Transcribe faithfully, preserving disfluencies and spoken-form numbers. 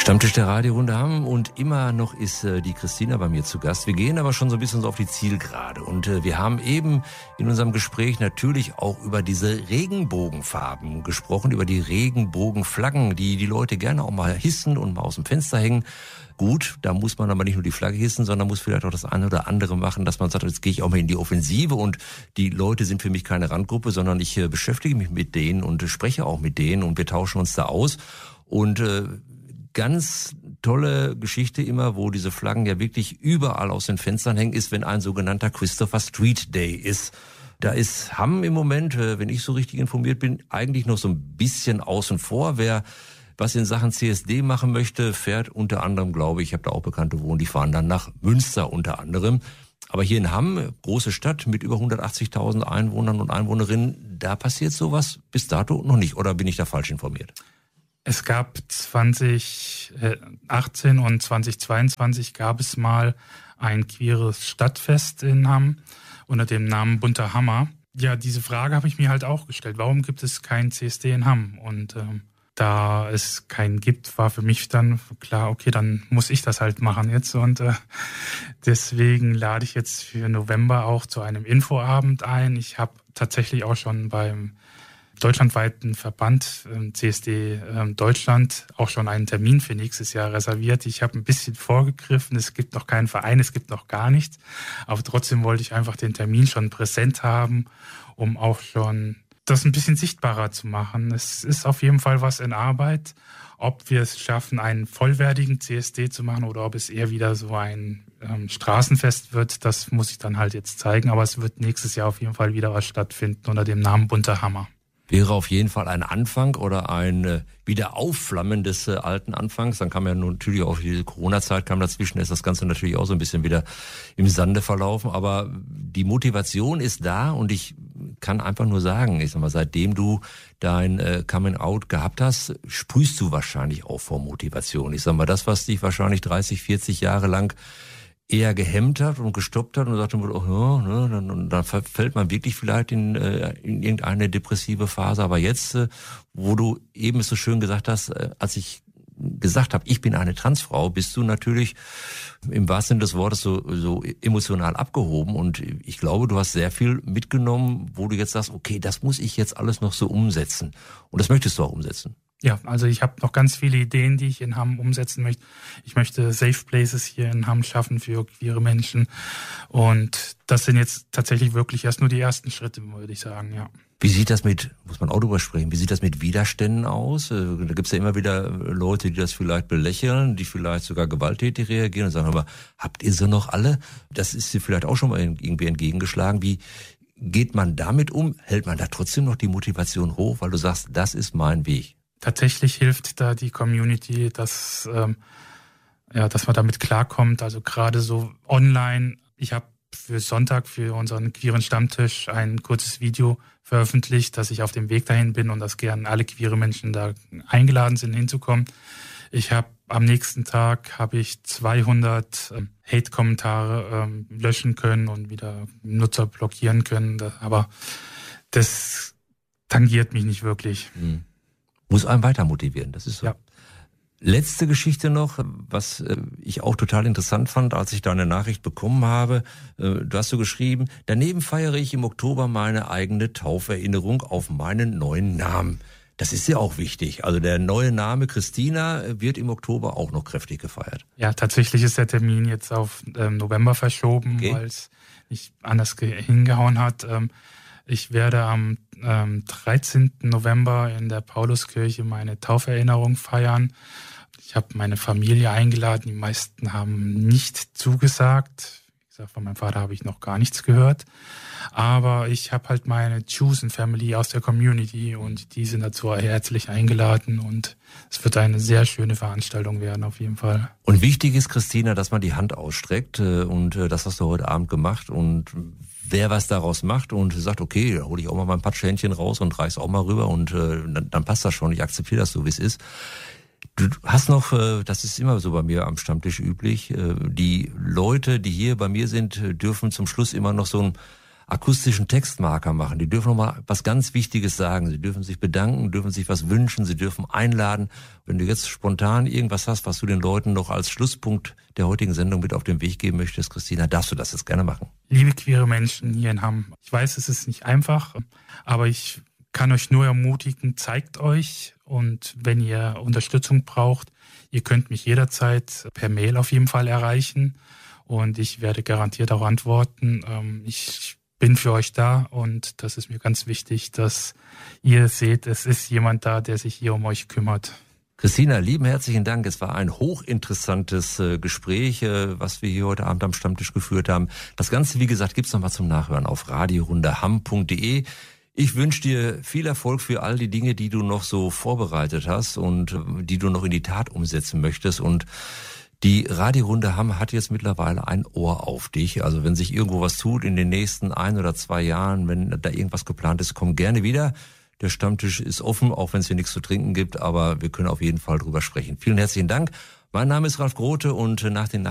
Stammtisch der Radiorunde haben und immer noch ist äh, die Christina bei mir zu Gast. Wir gehen aber schon so ein bisschen so auf die Zielgerade und äh, wir haben eben in unserem Gespräch natürlich auch über diese Regenbogenfarben gesprochen, über die Regenbogenflaggen, die die Leute gerne auch mal hissen und mal aus dem Fenster hängen. Gut, da muss man aber nicht nur die Flagge hissen, sondern muss vielleicht auch das eine oder andere machen, dass man sagt, jetzt gehe ich auch mal in die Offensive und die Leute sind für mich keine Randgruppe, sondern ich äh, beschäftige mich mit denen und äh, spreche auch mit denen und wir tauschen uns da aus und äh, ganz tolle Geschichte immer, wo diese Flaggen ja wirklich überall aus den Fenstern hängen, ist, wenn ein sogenannter Christopher Street Day ist. Da ist Hamm im Moment, wenn ich so richtig informiert bin, eigentlich noch so ein bisschen außen vor. Wer was in Sachen C S D machen möchte, fährt unter anderem, glaube ich, ich habe da auch Bekannte wohnen, die fahren dann nach Münster unter anderem. Aber hier in Hamm, große Stadt mit über hundertachtzigtausend Einwohnern und Einwohnerinnen, da passiert sowas bis dato noch nicht. Oder bin ich da falsch informiert? Es gab zwanzig achtzehn und zwanzig zweiundzwanzig gab es mal ein queeres Stadtfest in Hamm unter dem Namen Bunter Hammer. Ja, diese Frage habe ich mir halt auch gestellt. Warum gibt es kein C S D in Hamm? Und ähm, da es keinen gibt, war für mich dann klar, okay, dann muss ich das halt machen jetzt. Und äh, deswegen lade ich jetzt für November auch zu einem Infoabend ein. Ich habe tatsächlich auch schon beim deutschlandweiten Verband ähm, C S D ähm, Deutschland auch schon einen Termin für nächstes Jahr reserviert. Ich habe ein bisschen vorgegriffen, es gibt noch keinen Verein, es gibt noch gar nichts, aber trotzdem wollte ich einfach den Termin schon präsent haben, um auch schon das ein bisschen sichtbarer zu machen. Es ist auf jeden Fall was in Arbeit, ob wir es schaffen, einen vollwertigen C S D zu machen oder ob es eher wieder so ein ähm, Straßenfest wird, das muss ich dann halt jetzt zeigen, aber es wird nächstes Jahr auf jeden Fall wieder was stattfinden unter dem Namen Bunter Hammer. Wäre auf jeden Fall ein Anfang oder ein äh, Wiederaufflammen des äh, alten Anfangs. Dann kam ja nun natürlich auch die Corona-Zeit kam dazwischen, ist das Ganze natürlich auch so ein bisschen wieder im Sande verlaufen. Aber die Motivation ist da und ich kann einfach nur sagen, ich sag mal, seitdem du dein äh, Coming-out gehabt hast, sprühst du wahrscheinlich auch vor Motivation. Ich sag mal, das, was dich wahrscheinlich dreißig, vierzig Jahre lang eher gehemmt hat und gestoppt hat und sagte, oh, ja, ne, dann, dann fällt man wirklich vielleicht in, äh, in irgendeine depressive Phase. Aber jetzt, äh, wo du eben so schön gesagt hast, äh, als ich gesagt habe, ich bin eine Transfrau, bist du natürlich im wahrsten Sinne des Wortes so, so emotional abgehoben. Und ich glaube, du hast sehr viel mitgenommen, wo du jetzt sagst, okay, das muss ich jetzt alles noch so umsetzen. Und das möchtest du auch umsetzen. Ja, also ich habe noch ganz viele Ideen, die ich in Hamm umsetzen möchte. Ich möchte Safe Places hier in Hamm schaffen für queere Menschen. Und das sind jetzt tatsächlich wirklich erst nur die ersten Schritte, würde ich sagen, ja. Wie sieht das mit, muss man auch drüber sprechen, wie sieht das mit Widerständen aus? Da gibt's ja immer wieder Leute, die das vielleicht belächeln, die vielleicht sogar gewalttätig reagieren und sagen, aber habt ihr sie noch alle? Das ist dir vielleicht auch schon mal irgendwie entgegengeschlagen. Wie geht man damit um? Hält man da trotzdem noch die Motivation hoch, weil du sagst, das ist mein Weg? Tatsächlich hilft da die Community, dass ähm, ja, dass man damit klarkommt. Also gerade so online. Ich habe für Sonntag für unseren queeren Stammtisch ein kurzes Video veröffentlicht, dass ich auf dem Weg dahin bin und dass gern alle queere Menschen da eingeladen sind, hinzukommen. Ich habe am nächsten Tag habe ich zweihundert ähm, Hate-Kommentare ähm, löschen können und wieder Nutzer blockieren können. Das, aber das tangiert mich nicht wirklich. Mhm. Muss einen weiter motivieren, das ist so. Ja. Letzte Geschichte noch, was äh, ich auch total interessant fand, als ich deine Nachricht bekommen habe. Äh, du hast so geschrieben, daneben feiere ich im Oktober meine eigene Tauferinnerung auf meinen neuen Namen. Das ist ja auch wichtig. Also der neue Name Christina wird im Oktober auch noch kräftig gefeiert. Ja, tatsächlich ist der Termin jetzt auf ähm, November verschoben, okay, weil es nicht anders ge- hingehauen hat. Ähm, Ich werde am ähm, dreizehnten November in der Pauluskirche meine Tauferinnerung feiern. Ich habe meine Familie eingeladen. Die meisten haben nicht zugesagt. Wie gesagt, von meinem Vater habe ich noch gar nichts gehört. Aber ich habe halt meine Chosen Family aus der Community und die sind dazu herzlich eingeladen. Und es wird eine sehr schöne Veranstaltung werden, auf jeden Fall. Und wichtig ist, Christina, dass man die Hand ausstreckt. Und das hast du heute Abend gemacht. Und wer was daraus macht und sagt, okay, da hole ich auch mal mein Patschhändchen raus und reich's auch mal rüber und äh, dann, dann passt das schon. Ich akzeptiere das so, wie es ist. Du hast noch, äh, das ist immer so bei mir am Stammtisch üblich, äh, die Leute, die hier bei mir sind, dürfen zum Schluss immer noch so ein akustischen Textmarker machen. Die dürfen nochmal was ganz Wichtiges sagen. Sie dürfen sich bedanken, dürfen sich was wünschen, sie dürfen einladen. Wenn du jetzt spontan irgendwas hast, was du den Leuten noch als Schlusspunkt der heutigen Sendung mit auf den Weg geben möchtest, Christina, darfst du das jetzt gerne machen. Liebe queere Menschen hier in Hamm, ich weiß, es ist nicht einfach, aber ich kann euch nur ermutigen, zeigt euch, und wenn ihr Unterstützung braucht, ihr könnt mich jederzeit per Mail auf jeden Fall erreichen und ich werde garantiert auch antworten. Ich bin für euch da und das ist mir ganz wichtig, dass ihr seht, es ist jemand da, der sich hier um euch kümmert. Christina, lieben herzlichen Dank. Es war ein hochinteressantes äh, Gespräch, äh, was wir hier heute Abend am Stammtisch geführt haben. Das Ganze, wie gesagt, gibt's nochmal zum Nachhören auf radiorundehamm punkt de. Ich wünsche dir viel Erfolg für all die Dinge, die du noch so vorbereitet hast und äh, die du noch in die Tat umsetzen möchtest. Und die Radiorunde Hamm hat jetzt mittlerweile ein Ohr auf dich. Also wenn sich irgendwo was tut in den nächsten ein oder zwei Jahren, wenn da irgendwas geplant ist, komm gerne wieder. Der Stammtisch ist offen, auch wenn es hier nichts zu trinken gibt, aber wir können auf jeden Fall drüber sprechen. Vielen herzlichen Dank. Mein Name ist Ralf Grote und nach den